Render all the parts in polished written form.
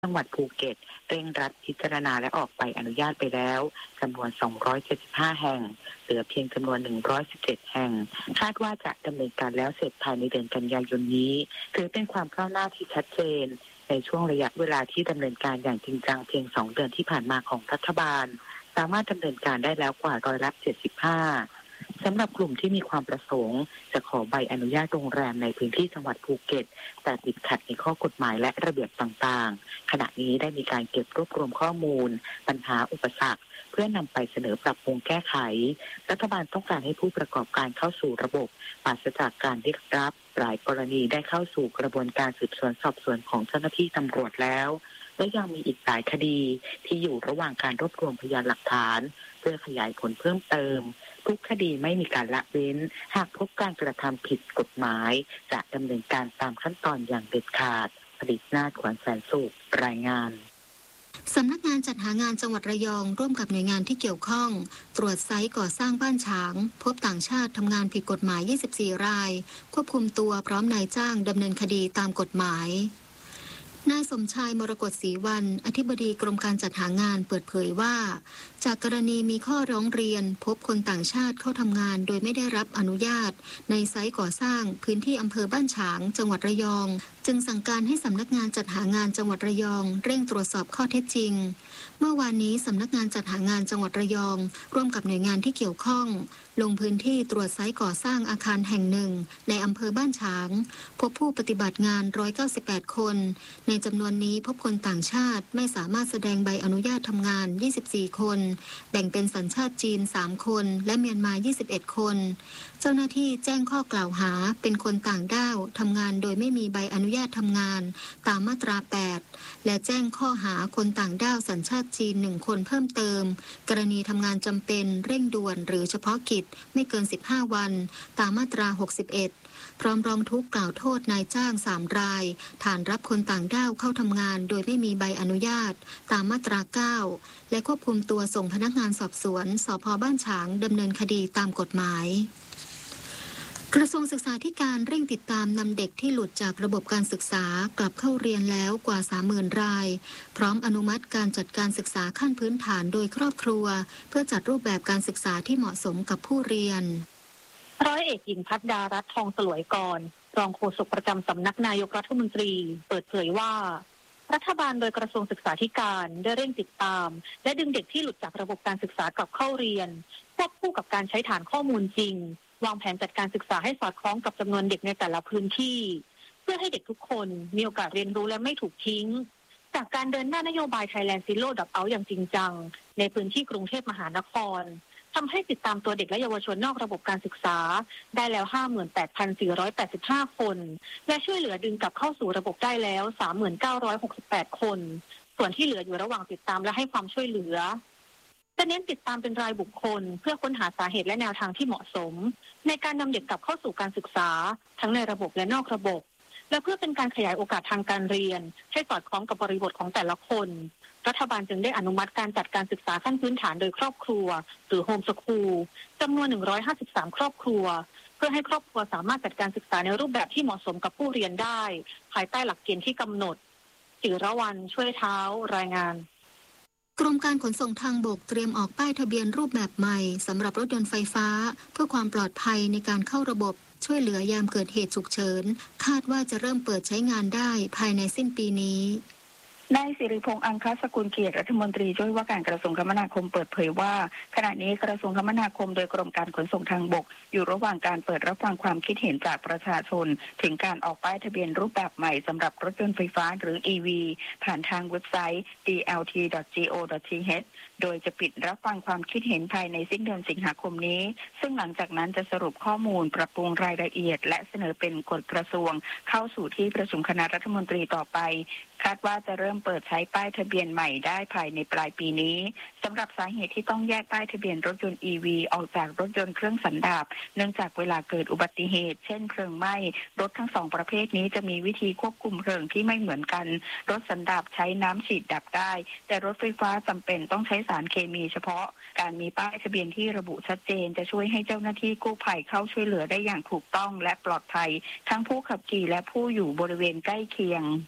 จังหวัดภูเก็ตเร่งรัดพิจารณาและออกใบอนุญาตไปแล้วจำนวน275แห่งเหลือเพียงจำนวน117แห่งคาดว่าจะดำเนินการแล้วเสร็จภายในเดือนกันยายนนี้ถือเป็นความก้าวหน้าที่ชัดเจนในช่วงระยะเวลาที่ดำเนินการอย่างจริงจังเพียง2 เดือนที่ผ่านมาของรัฐบาลสามารถดำเนินการได้แล้วกว่า75%สำหรับกลุ่มที่มีความประสงค์จะขอใบอนุญาตโรงแรมในพื้นที่จังหวัดภูเก็ตแต่ติดขัดในข้อกฎหมายและระเบียบต่างๆขณะนี้ได้มีการเก็บรวบรวมข้อมูลปัญหาอุปสรรคเพื่อนำไปเสนอปรับปรุงแก้ไขรัฐบาลต้องการให้ผู้ประกอบการเข้าสู่ระบบปราศจากการเรียกรับหลายกรณีได้เข้าสู่กระบวนการสืบสวนสอบสวนของเจ้าหน้าที่ตำรวจแล้วและยังมีอีกหลายคดีที่อยู่ระหว่างการรวบรวมพยานหลักฐานเพื่อขยายผลเพิ่มเติมทุกคดีไม่มีการละเว้นหากพบการกระทำผิดกฎหมายจะดำเนินการตามขั้นตอนอย่างเด็ดขาดผลิตนาถ ขวัญแสนสุขรายงานสำนักงานจัดหางานจังหวัดระยองร่วมกับหน่วยงานที่เกี่ยวข้องตรวจไซต์ก่อสร้างบ้านฉางพบต่างชาติทำงานผิดกฎหมาย24รายควบคุมตัวพร้อมนายจ้างดำเนินคดีตามกฎหมายนายสมชายมรกตศรีวรรณอธิบดีกรมการจัดหางานเปิดเผยว่าจากกรณีมีข้อร้องเรียนพบคนต่างชาติเข้าทำงานโดยไม่ได้รับอนุญาตในไซต์ก่อสร้างพื้นที่อำเภอบ้านฉางจังหวัดระยองจึงสั่งการให้สำนักงานจัดหางานจังหวัดระยองเร่งตรวจสอบข้อเท็จจริงเมื่อวานนี้สำนักงานจัดหางานจังหวัดระยองร่วมกับหน่วยงานที่เกี่ยวข้องลงพื้นที่ตรวจไซต์ก่อสร้างอาคารแห่งหนึ่งในอำเภอบ้านฉางพบผู้ปฏิบัติงาน198คนในจำนวนนี้พบคนต่างชาติไม่สามารถแสดงใบอนุญาตทำงาน24คนแบ่งเป็นสัญชาติจีน3คนและเมียนมา21คนเจ้าหน้าที่แจ้งข้อกล่าวหาเป็นคนต่างด้าวทำงานโดยไม่มีใบอนุญาตทำงานตามมาตรา8และแจ้งข้อหาคนต่างด้าวสัญชาติจีน1คนเพิ่มเติมกรณีทำงานจำเป็นเร่งด่วนหรือเฉพาะกิจไม่เกิน15วันตามมาตรา61พร้อมร้องทุกข์กล่าวโทษนายจ้าง3รายฐานรับคนต่างด้าวเข้าทำงานโดยไม่มีใบอนุญาตตามมาตรา9และควบคุมตัวส่งพนักงานสอบสวนสภ.บ้านฉางดำเนินคดีตามกฎหมายกระทรวงศึกษาธิการเร่งติดตามนำเด็กที่หลุดจากระบบการศึกษากลับเข้าเรียนแล้วกว่า 30,000 รายพร้อมอนุมัติการจัดการศึกษาขั้นพื้นฐานโดยครอบครัวเพื่อจัดรูปแบบการศึกษาที่เหมาะสมกับผู้เรียนร้อยเอกหญิงพัฒดารัตน์ทองสลวยกรรองโฆษกประจำสำนักนายกรัฐมนตรีเปิดเผยว่ารัฐบาลโดยกระทรวงศึกษาธิการได้เร่งติดตามและดึงเด็กที่หลุดจากระบบการศึกษากลับเข้าเรียนควบคู่กับการใช้ฐานข้อมูลจริงวางแผนจัดการศึกษาให้สอดคล้องกับจำนวนเด็กในแต่ละพื้นที่เพื่อให้เด็กทุกคนมีโอกาสเรียนรู้และไม่ถูกทิ้งจากการเดินหน้านโยบาย Thailand Zero Dropout อย่างจริงจังในพื้นที่กรุงเทพมหานครทำให้ติดตามตัวเด็กและเยาวชนนอกระบบการศึกษาได้แล้ว 58,485 คนและช่วยเหลือดึงกลับเข้าสู่ระบบได้แล้ว 39,68 คนส่วนที่เหลืออยู่ระหว่างติดตามและให้ความช่วยเหลือจะเน้นติดตามเป็นรายบุคคลเพื่อค้นหาสาเหตุและแนวทางที่เหมาะสมในการนำเด็กกลับเข้าสู่การศึกษาทั้งในระบบและนอกระบบและเพื่อเป็นการขยายโอกาสทางการเรียนให้สอดคล้องกับบริบทของแต่ละคนรัฐบาลจึงได้อนุมัติการจัดการศึกษาขั้นพื้นฐานโดยครอบครัวหรือโฮมสคูลจำนวน153ครอบครัวเพื่อให้ครอบครัวสามารถจัดการศึกษาในรูปแบบที่เหมาะสมกับผู้เรียนได้ภายใต้หลักเกณฑ์ที่กำหนดจิรวรรณช่วยเท้ารายงานกรมการขนส่งทางบกเตรียมออกป้ายทะเบียนรูปแบบใหม่สำหรับรถยนต์ไฟฟ้าเพื่อความปลอดภัยในการเข้าระบบช่วยเหลือยามเกิดเหตุฉุกเฉินคาดว่าจะเริ่มเปิดใช้งานได้ภายในสิ้นปีนี้นายสิริพงษ์อังคสกุลเกียรติรัฐมนตรีช่วยว่าการกระทรวงคมนาคมเปิดเผยว่าขณะนี้กระทรวงคมนาคมโดยกรมการขนส่งทางบกอยู่ระหว่างการเปิดรับฟังความคิดเห็นจากประชาชนถึงการออกป้ายทะเบียนรูปแบบใหม่สำหรับรถยนต์ไฟฟ้าหรือ EV ผ่านทางเว็บไซต์ dlt.go.th โดยจะปิดรับฟังความคิดเห็นภายในสิ้นเดือนสิงหาคมนี้ซึ่งหลังจากนั้นจะสรุปข้อมูลปรับปรุงรายละเอียดและเสนอเป็นกฎกระทรวงเข้าสู่ที่ประชุมคณะรัฐมนตรีต่อไปคาดว่าจะเริ่มเปิดใช้ป้ายทะเบียนใหม่ได้ภายในปลายปีนี้สำหรับสาเหตุที่ต้องแยกป้ายทะเบียนรถยนต์ EV ออกจากรถยนต์เครื่องสันดาปเนื่องจากเวลาเกิดอุบัติเหตุเช่นเพลิงไหม้รถทั้งสองประเภทนี้จะมีวิธีควบคุมเพลิงที่ไม่เหมือนกันรถสันดาปใช้น้ำฉีดดับได้แต่รถไฟฟ้าจำเป็นต้องใช้สารเคมีเฉพาะการมีป้ายทะเบียนที่ระบุชัดเจนจะช่วยให้เจ้าหน้าที่กู้ภัยเข้าช่วยเหลือได้อย่างถูกต้องและปลอดภัยทั้งผู้ขับขี่และผู้อยู่บริเวณใกล้เคียง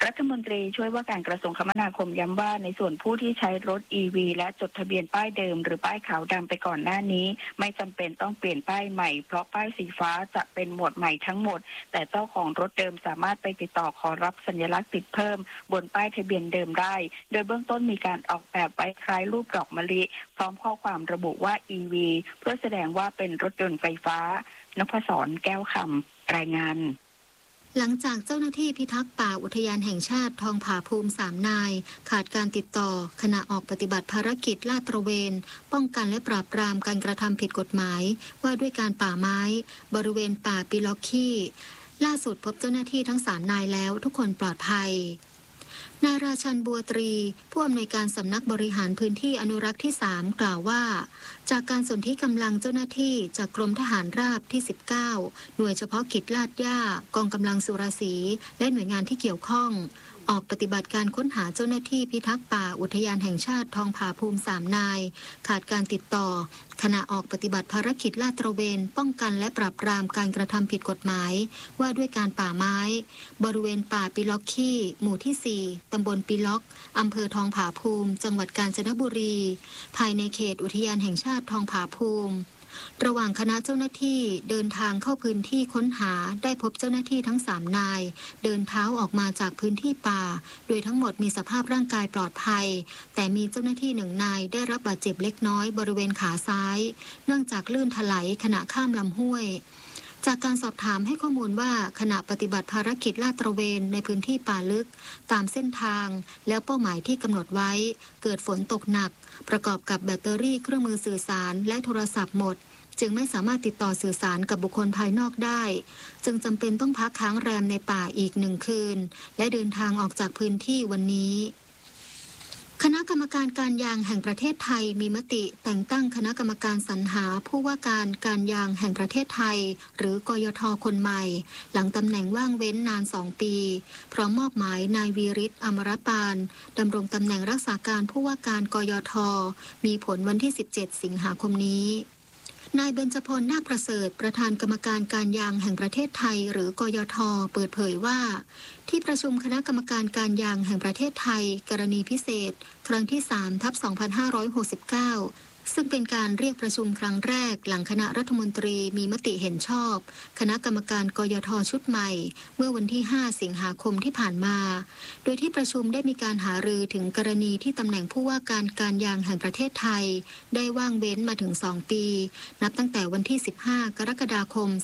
รัฐมนตรีช่วยว่าการกระทรวงคมนาคมย้ำว่าในส่วนผู้ที่ใช้รถ EV และจดทะเบียนป้ายเดิมหรือป้ายขาวดำไปก่อนหน้านี้ไม่จำเป็นต้องเปลี่ยนป้ายใหม่เพราะป้ายสีฟ้าจะเป็นหมวดใหม่ทั้งหมดแต่เจ้าของรถเดิมสามารถไปติดต่อขอรับสัญลักษณ์ติดเพิ่มบนป้ายทะเบียนเดิมได้โดยเบื้องต้นมีการออกแบบไว้คล้ายรูปดอกมะลิพร้อมข้อความระบุว่า EV เพื่อแสดงว่าเป็นรถยนต์ไฟฟ้านพศรแก้วคำรายงานหลังจากเจ้าหน้าที่พิทักษ์ป่าอุทยานแห่งชาติทองผาภูมิ3 นายขาดการติดต่อขณะออกปฏิบัติภารกิจลาดตระเวนป้องกันและปราบปรามการกระทำผิดกฎหมายว่าด้วยการป่าไม้บริเวณป่าปิล็อกขี้ล่าสุดพบเจ้าหน้าที่ทั้ง3 นายแล้วทุกคนปลอดภัยนายราชันบัวตรีผู้อำนวยการสำนักบริหารพื้นที่อนุรักษ์ที่3กล่าวว่าจากการสนธิกำลังเจ้าหน้าที่จากกรมทหารราบที่19หน่วยเฉพาะกิจลาดย่ากองกำลังสุรศรีและหน่วยงานที่เกี่ยวข้องออกปฏิบัติการค้นหาเจ้าหน้าที่พิทักษ์ป่าอุทยานแห่งชาติทองผาภูมิ3 นายขาดการติดต่อขณะออกปฏิบัติภารกิจลาดตระเวนป้องกันและปราบปรามการกระทำผิดกฎหมายว่าด้วยการป่าไม้บริเวณป่าปิล็อกขี้หมู่ที่4ตำบลปิล็อกอำเภอทองผาภูมิจังหวัดกาญจนบุรีภายในเขตอุทยานแห่งชาติทองผาภูมิระหว่างคณะเจ้าหน้าที่เดินทางเข้าพื้นที่ค้นหาได้พบเจ้าหน้าที่ทั้ง3 นายเดินเท้าออกมาจากพื้นที่ป่าโดยทั้งหมดมีสภาพร่างกายปลอดภัยแต่มีเจ้าหน้าที่1 นายได้รับบาดเจ็บเล็กน้อยบริเวณขาซ้ายเนื่องจากลื่นถลายขณะข้ามลำห้วยจากการสอบถามให้ข้อมูลว่าขณะปฏิบัติภารกิจลาดตระเวนในพื้นที่ป่าลึกตามเส้นทางแล้วเป้าหมายที่กำหนดไว้เกิดฝนตกหนักประกอบกับแบตเตอรี่เครื่องมือสื่อสารและโทรศัพท์หมดจึงไม่สามารถติดต่อสื่อสารกับบุคคลภายนอกได้จึงจำเป็นต้องพักค้างแรมในป่าอีก1 คืนและเดินทางออกจากพื้นที่วันนี้คณะกรรมการการยางแห่งประเทศไทยมีมติแต่งตั้งคณะกรรมการสรรหาผู้ว่าการการยางแห่งประเทศไทยหรือกยท.คนใหม่หลังตำแหน่งว่างเว้นนาน2 ปีพร้อมมอบหมายนายวีริศ อมรปานดำรงตำแหน่งรักษาการผู้ว่าการกยท.มีผลวันที่17 สิงหาคมนี้นายเบญจพล นาคประเสริฐประธานกรรมการการยางแห่งประเทศไทยหรือกยท.เปิดเผยว่าที่ประชุมคณะกรรมการการยางแห่งประเทศไทยกรณีพิเศษครั้งที่3/2569ซึ่งเป็นการเรียกประชุมครั้งแรกหลังคณะรัฐมนตรีมีมติเห็นชอบคณะกรรมการกยท.ชุดใหม่เมื่อวันที่5 สิงหาคมที่ผ่านมาโดยที่ประชุมได้มีการหารือถึงกรณีที่ตำแหน่งผู้ว่าการการยางแห่งประเทศไทยได้ว่างเว้นมาถึง2 ปีนับตั้งแต่วันที่15 กรกฎาคม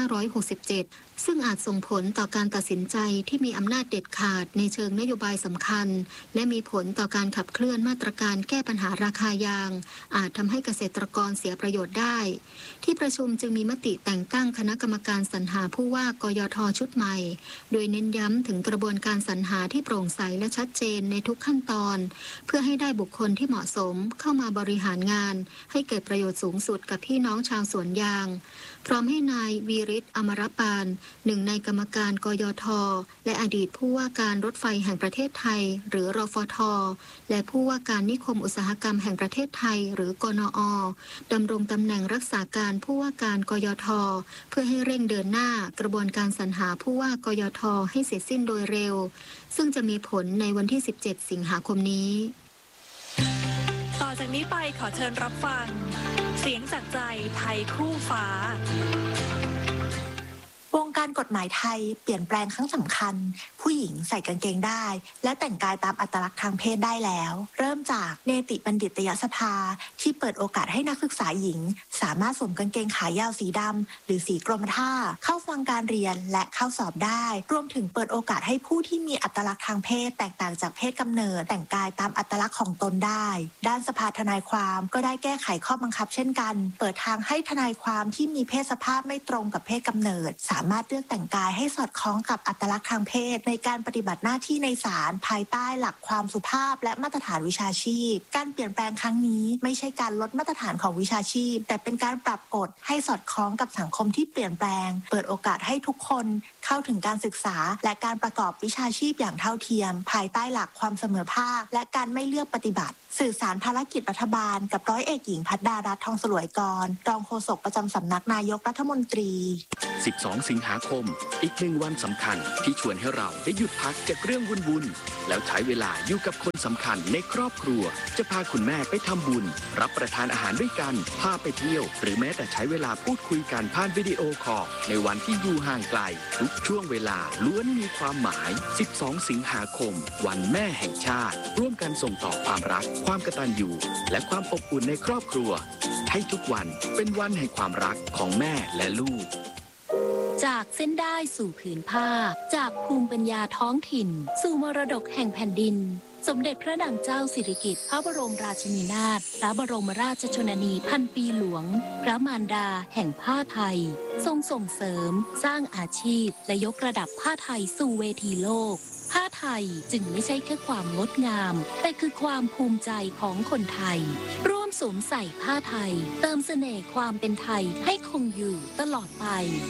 2567ซึ่งอาจส่งผลต่อการตัดสินใจที่มีอำนาจเด็ดขาดในเชิงนโยบายสำคัญและมีผลต่อการขับเคลื่อนมาตรการแก้ปัญหาราคายางอาจทำให้เกษตรกรเสียประโยชน์ได้ที่ประชุมจึงมีมติแต่งตั้งคณะกรรมการสรรหาผู้ว่ากยท.ชุดใหม่โดยเน้นย้ำถึงกระบวนการสรรหาที่โปร่งใสและชัดเจนในทุกขั้นตอนเพื่อให้ได้บุคคลที่เหมาะสมเข้ามาบริหารงานให้เกิดประโยชน์สูงสุดกับพี่น้องชาวสวนยางพร้อมให้นายวีริศ อมรปาน1 ในกรรมการกยท.และอดีตผู้ว่าการรถไฟแห่งประเทศไทยหรือรฟท.และผู้ว่าการนิคมอุตสาหกรรมแห่งประเทศไทยหรือกนอ.ดำรงตำแหน่งรักษาการผู้ว่าการกยท.เพื่อให้เร่งเดินหน้ากระบวนการสรรหาผู้ว่ากยท.ให้เสร็จสิ้นโดยเร็วซึ่งจะมีผลในวันที่17 สิงหาคมนี้ต่อจากนี้ไปขอเชิญรับฟังเสียงจากใจไทยคู่ฟ้าวงการกฎหมายไทยเปลี่ยนแปลงครั้งสำคัญผู้หญิงใส่กางเกงได้และแต่งกายตามอัตลักษณ์ทางเพศได้แล้วเริ่มจากเนติบัณฑิตยสภาที่เปิดโอกาสให้นักศึกษาหญิงสามารถสวมกางเกงขายาวสีดำหรือสีกรมท่าเข้าฟังการเรียนและเข้าสอบได้รวมถึงเปิดโอกาสให้ผู้ที่มีอัตลักษณ์ทางเพศแตกต่างจากเพศกำเนิดแต่งกายตามอัตลักษณ์ของตนได้ด้านสภาทนายความก็ได้แก้ไขข้อบังคับเช่นกันเปิดทางให้ทนายความที่มีเพศสภาพไม่ตรงกับเพศกำเนิดสามารถเลือกแต่งกายให้สอดคล้องกับอัตลักษณ์ทางเพศในการปฏิบัติหน้าที่ในศาลภายใต้หลักความสุภาพและมาตรฐานวิชาชีพการเปลี่ยนแปลงครั้งนี้ไม่ใช่การลดมาตรฐานของวิชาชีพแต่เป็นการปรับกฎให้สอดคล้องกับสังคมที่เปลี่ยนแปลงเปิดโอกาสให้ทุกคนเข้าถึงการศึกษาและการประกอบวิชาชีพอย่างเท่าเทียมภายใต้หลักความเสมอภาคและการไม่เลือกปฏิบัติสื่อสารภารกิจรัฐบาลกับร้อยเอกหญิงพัฒดารัตน์ทองสลวยกรรองโฆษกประจำสำนักนายกรัฐมนตรี 12 สิงหาคมอีก1 วันสำคัญที่ชวนให้เราได้หยุดพักจากเรื่องวุ่นๆแล้วใช้เวลาอยู่กับคนสำคัญในครอบครัวจะพาคุณแม่ไปทำบุญรับประทานอาหารด้วยกันพาไปเที่ยวหรือแม้แต่ใช้เวลาพูดคุยกันผ่านวิดีโอคอลในวันที่อยู่ห่างไกลทุกช่วงเวลาล้วนมีความหมาย12 สิงหาคมวันแม่แห่งชาติร่วมกันส่งต่อความรักความกตัญญูและความอบอุ่นในครอบครัวให้ทุกวันเป็นวันแห่งความรักของแม่และลูกจากเส้นได้สู่ผืนผ้าจากภูมิปัญญาท้องถิ่นสู่มรดกแห่งแผ่นดินสมเด็จพระนางเจ้าสิริกิติ์พระบรมราชินีนาถพระบรมราชชนนีพันปีหลวงพระมารดาแห่งผ้าไทยทรงส่งเสริมสร้างอาชีพและยกระดับผ้าไทยสู่เวทีโลกผ้าไทยจึงไม่ใช่แค่ความงดงามแต่คือความภูมิใจของคนไทยร่วมสวมใส่ผ้าไทยเติมเสน่ห์ความเป็นไทยให้คงอยู่ตลอดไป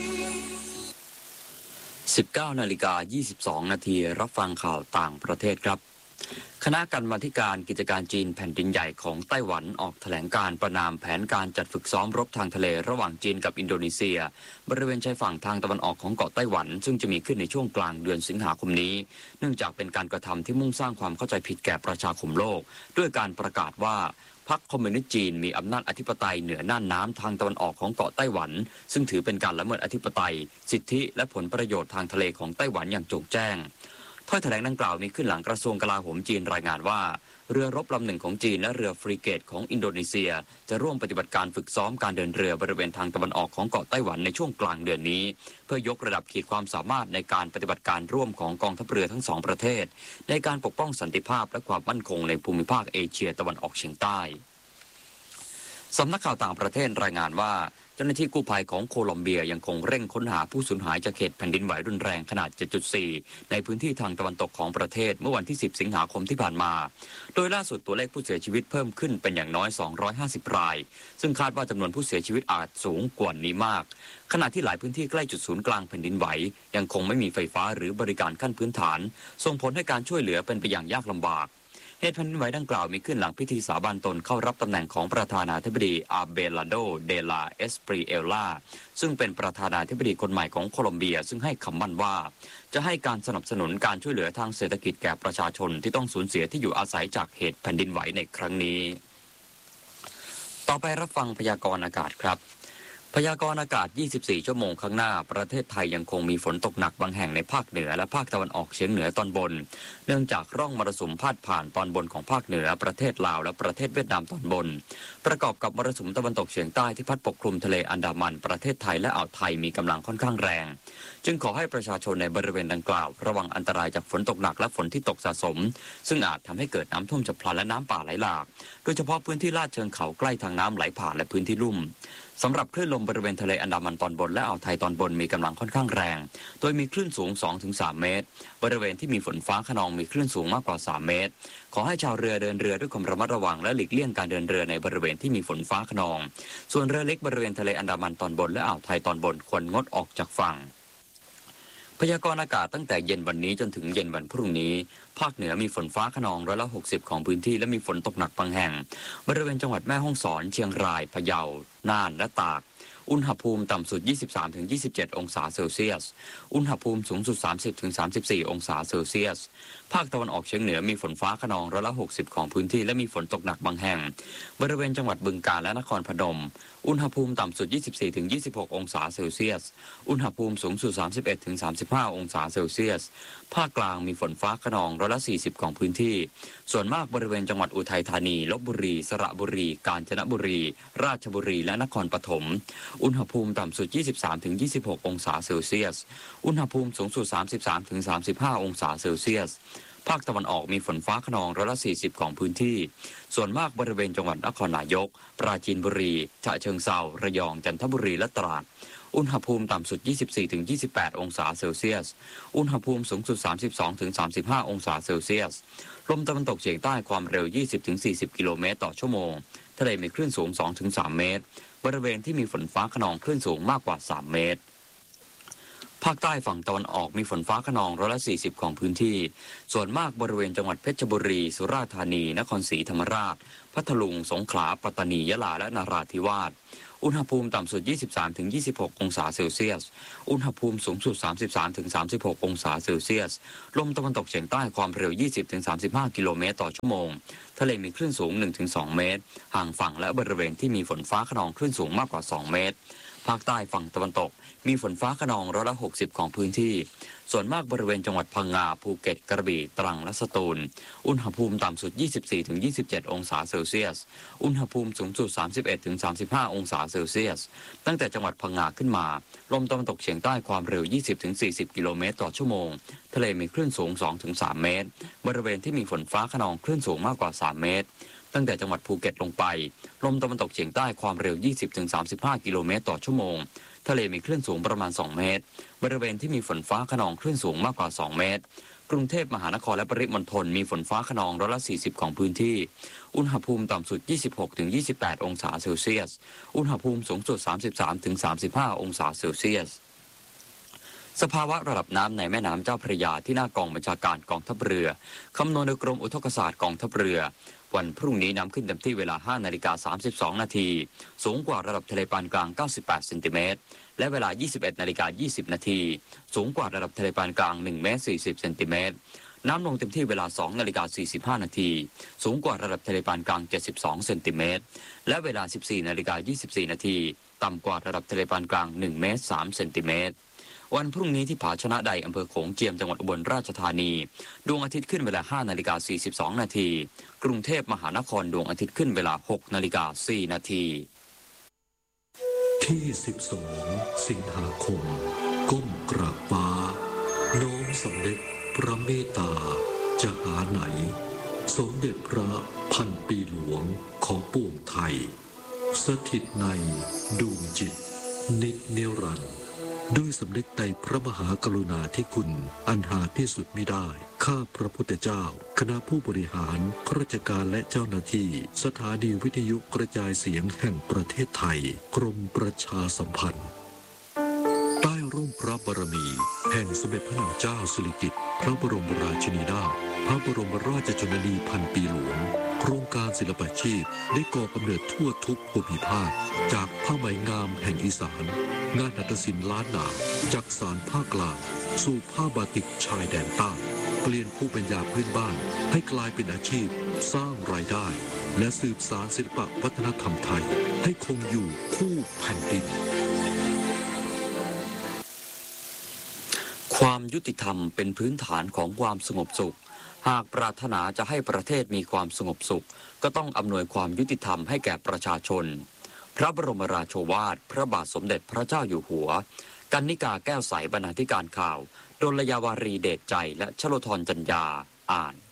19:22 นาทีรับฟังข่าวต่างประเทศครับคณะกรรมาธิการกิจการจีนแผ่นดินใหญ่ของไต้หวันออกแถลงการประนามแผนการจัดฝึกซ้อมรบทางทะเลระหว่างจีนกับอินโดนีเซียบริเวณชายฝั่งทางตะวันออกของเกาะไต้หวันซึ่งจะมีขึ้นในช่วงกลางเดือนสิงหาคมนี้เนื่องจากเป็นการกระทำที่มุ่งสร้างความเข้าใจผิดแก่ประชาคมโลกด้วยการประกาศว่าพรรคคอมมิวนิสต์จีนมีอำนาจอธิปไตยเหนือน่านน้ำทางตะวันออกของเกาะไต้หวันซึ่งถือเป็นการละเมิดอธิปไตยสิทธิและผลประโยชน์ทางทะเลของไต้หวันอย่างโจ่งแจ้งถ้อยแถลงดังกล่าวมีขึ้นหลังกระทรวงกลาโหมจีนรายงานว่าเรือรบลำหนึ่งของจีนและเรือฟริเกตของอินโดนีเซียจะร่วมปฏิบัติการฝึกซ้อมการเดินเรือบริเวณทางตะวันออกของเกาะไต้หวันในช่วงกลางเดือนนี้เพื่อยกระดับขีดความสามารถในการปฏิบัติการร่วมของกองทัพเรือทั้งสองประเทศในการปกป้องสันติภาพและความมั่นคงในภูมิภาคเอเชียตะวันออกเฉียงใต้สำนักข่าวต่างประเทศรายงานว่าเจ้าหน้าที่กู้ภัยของโคลอมเบียยังคงเร่งค้นหาผู้สูญหายจากเหตุแผ่นดินไหวรุนแรงขนาด 7.4 ในพื้นที่ทางตะวันตกของประเทศเมื่อวันที่ 10 สิงหาคมที่ผ่านมาโดยล่าสุดตัวเลขผู้เสียชีวิตเพิ่มขึ้นเป็นอย่างน้อย 250 รายซึ่งคาดว่าจำนวนผู้เสียชีวิตอาจสูงกว่านี้มากขณะที่หลายพื้นที่ใกล้จุดศูนย์กลางแผ่นดินไหวยังคงไม่มีไฟฟ้าหรือบริการขั้นพื้นฐานส่งผลให้การช่วยเหลือเป็นไปอย่างยากลำบากเหตุแผ่นดินไหวดังกล่าวมีขึ้นหลังพิธีสาบานตนเข้ารับตำแหน่งของประธานาธิบดีอาเบลาโดเดลาเอสปรีเอลลาซึ่งเป็นประธานาธิบดีคนใหม่ของโคลอมเบียซึ่งให้คำมั่นว่าจะให้การสนับสนุนการช่วยเหลือทางเศรษฐกิจแก่ประชาชนที่ต้องสูญเสียที่อยู่อาศัยจากเหตุแผ่นดินไหวในครั้งนี้ต่อไปรับฟังพยากรณ์อากาศครับพยากรณ์อากาศ 24 ชั่วโมงข้างหน้าประเทศไทยยังคงมีฝนตกหนักบางแห่งในภาคเหนือและภาคตะวันออกเฉียงเหนือตอนบนเนื่องจากร่องมรสุมพาดผ่านตอนบนของภาคเหนือประเทศลาวและประเทศเวียดนามตอนบนประกอบกับมรสุมตะวันตกเฉียงใต้ที่พัดปกคลุมทะเลอันดามันประเทศไทยและอ่าวไทยมีกำลังค่อนข้างแรงจึงขอให้ประชาชนในบริเวณดังกล่าวระวังอันตรายจากฝนตกหนักและฝนที่ตกสะสมซึ่งอาจทำให้เกิดน้ำท่วมฉับพลันและน้ำป่าไหลหลากโดยเฉพาะพื้นที่ลาดเชิงเขาใกล้ทางน้ำไหลผ่านและพื้นที่ลุ่มสำหรับคลื่นลมบริเวณทะเลอันดามันตอนบนและอ่าวไทยตอนบนมีกำลังค่อนข้างแรงโดยมีคลื่นสูง 2-3 เมตรบริเวณที่มีฝนฟ้าคะนองมีคลื่นสูงมากกว่า3 เมตรขอให้ชาวเรือเดินเรือด้วยความระมัดระวังและหลีกเลี่ยงการเดินเรือในบริเวณที่มีฝนฟ้าคะนองส่วนเรือเล็กบริเวณทะเลอันดามันตอนบนและอ่าวไทยตอนบนควรงดออกจากฝั่งพยากรณ์อากาศตั้งแต่เย็นวันนี้จนถึงเย็นวันพรุ่งนี้ภาคเหนือมีฝนฟ้าคะนอง60%ของพื้นที่และมีฝนตกหนักบางแห่งบริเวณจังหวัดแม่ฮ่องสอนเชียงรายพะเยาน่านและตากอุณหภูมิต่ำสุด 23-27 องศาเซลเซียสอุณหภูมิสูงสุด 30-34 องศาเซลเซียสภาคตะวันออกเฉียงเหนือมีฝนฟ้าคะนอง60%ของพื้นที่และมีฝนตกหนักบางแห่งบริเวณจังหวัดบึงกาฬและนครพนมอุณหภูมิต่ำสุด 24-26 องศาเซลเซียสอุณหภูมิสูงสุด 31-35 องศาเซลเซียสภาคกลางมีฝนฟ้าคะนอง40%ของพื้นที่ส่วนมากบริเวณจังหวัดอุทัยธานีลพบุรีสระบุรีกาญจนบุรีราชบุรีและนครปฐมอุณหภูมิต่ำสุด 23-26 องศาเซลเซียสอุณหภูมิสูงสุด 33-35 องศาเซลเซียสภาคตะวันออกมีฝนฟ้าคะนอง40%ของพื้นที่ส่วนมากบริเวณจังหวัดนครนายกปราจีนบุรีฉะเชิงเทราระยองจันทบุรีและตราดอุณหภูมิต่ำสุด 24-28 องศาเซลเซียสอุณหภูมิสูงสุด 32-35 องศาเซลเซียสลมตะวันตกเฉียงใต้ความเร็ว 20-40 กิโลเมตรต่อชั่วโมงทะเลมีคลื่นสูง 2-3 เมตรบริเวณที่มีฝนฟ้าคะนองคลื่นสูงมากกว่า3 เมตรภาคใต้ฝั่งตะวันออกมีฝนฟ้าคะนอง140ของพื้นที่ส่วนมากบริเวณจังหวัดเพชรบุรีสุราษฎร์ธานีนครศรีธรรมราชพัทลุงสงขลาปัตตานียะลาและนราธิวาสอุณหภูมิต่ำสุด 23-26 องศาเซลเซียสอุณหภูมิสูงสุด 33-36 องศาเซลเซียสลมตะวันตกเฉียงใต้ความเร็ว 20-35 กิโลเมตรต่อชั่วโมงทะเลมีคลื่นสูง 1-2 เมตรห่างฝั่งและบริเวณที่มีฝนฟ้าคะนองคลื่นสูงมากกว่า 2 เมตรภาคใต้ฝั่งตะวันตกมีฝนฟ้าคะนอง60%ของพื้นที่ส่วนมากบริเวณจังหวัดพังงาภูเก็ตกระบี่ตรังและสตูลอุณหภูมิต่ำสุด 24-27 องศาเซลเซียสอุณหภูมิสูงสุด 31-35 องศาเซลเซียสตั้งแต่จังหวัดพังงาขึ้นมาลมตะวันตกเฉียงใต้ความเร็ว 20-40 กิโลเมตรต่อชั่วโมงทะเลมีคลื่นสูง 2-3 เมตรบริเวณที่มีฝนฟ้าคะนองคลื่นสูงมากกว่า 3 เมตรตั้งแต่จังหวัดภูเก็ตลงไปลมตะวันตกเฉียงใต้ความเร็ว 20-35 กิโลเมตรต่อชั่วโมงทะเลมีคลื่นสูงประมาณ 2 เมตรบริเวณที่มีฝนฟ้าคะนองคลื่นสูงมากกว่า 2 เมตรกรุงเทพมหานครและปริมณฑลมีฝนฟ้าคะนอง40%ของพื้นที่อุณหภูมิต่ำสุด 26-28 องศาเซลเซียสอุณหภูมิสูงสุด 33-35 องศาเซลเซียสสภาวะระดับน้ำในแม่น้ำเจ้าพระยาที่หน้ากองบัญชาการกองทัพเรือคำนวณโดยกรมอุทกศาสตร์กองทัพเรือวันพรุ่งนี้น้ำขึ้นเต็มที่เวลา 5:32 นาทีสูงกว่าระดับทะเลปานกลาง98 เซนติเมตรและเวลา 21:20 นาทีสูงกว่าระดับทะเลปานกลาง1 เมตร 40 เซนติเมตรน้ำลงเต็มที่เวลา 2:45 นาทีสูงกว่าระดับทะเลปานกลาง72 เซนติเมตรและเวลา 14:24 นาทีต่ำกว่าระดับทะเลปานกลาง1 เมตร 3 เซนติเมตรวันพรุ่งนี้ที่ผาชนะใดอำเภอโขงเจียมจังหวัดอุบลราชธานีดวงอาทิตย์ขึ้นเวลา 5:42 นาทีกรุงเทพมหานครดวงอาทิตย์ขึ้นเวลา 6:04 นาทีที่12 สิงหาคมก้มกราบฟ้าน้อมสำเร็จพระเมตตาจะหาไหนสมเด็จพระพันปีหลวงของปวงไทยสถิตในดวงจิตนิจนิรันดร์ด้วยสำนึกในพระมหากรุณาธิคุณอันหาที่สุดมิได้ข้าพระพุทธเจ้าคณะผู้บริหารข้าราชการและเจ้าหน้าที่สถานีวิทยุกระจายเสียงแห่งประเทศไทยกรมประชาสัมพันธ์ใต้ร่มพระบารมีแห่งสมเด็จพระนางเจ้าสิริกิติ์พระบรมราชินีนาถพระบรมราชชนนีพันปีหลวงโครงการศิลปาชีพได้ก่อกำเนิดทั่วทุกภูมิภาคจากผ้าไหมงามแห่งอีสานงานหัตถศิลป์ล้านนาจากสารภาคกลางสู่ผ้าบาติกชายแดนใต้เปลี่ยนภูมิปัญญาพื้นบ้านให้กลายเป็นอาชีพสร้างรายได้และสืบสานศิลปวัฒนธรรมไทยให้คงอยู่คู่แผ่นดินความยุติธรรมเป็นพื้นฐานของความสงบสุขหากปรารถนาจะให้ประเทศมีความสงบสุขก็ต้องอำนวยความยุติธรรมให้แก่ประชาชนพระบรมราโชวาทพระบาทสมเด็จพระเจ้าอยู่หัวกรรณิกาแก้วใสบรรณาธิการข่าวดลยาวารีเดชใจและชโลธรจัญญาอ่าน